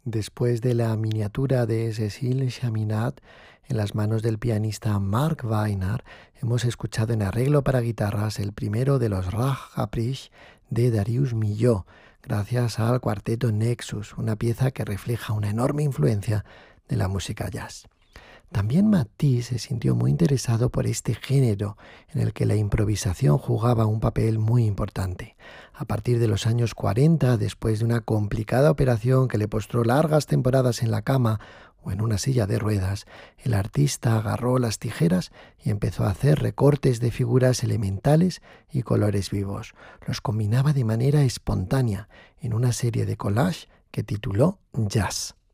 Después de la miniatura de Cécile Chaminade en las manos del pianista Mark Weinert, hemos escuchado en arreglo para guitarras el primero de los Rag Caprice de Darius Milhaud, gracias al cuarteto Nexus, una pieza que refleja una enorme influencia de la música jazz. También Matisse se sintió muy interesado por este género en el que la improvisación jugaba un papel muy importante. A partir de los años 40, después de una complicada operación que le postró largas temporadas en la cama o en una silla de ruedas, el artista agarró las tijeras y empezó a hacer recortes de figuras elementales y colores vivos. Los combinaba de manera espontánea en una serie de collages que tituló Jazz.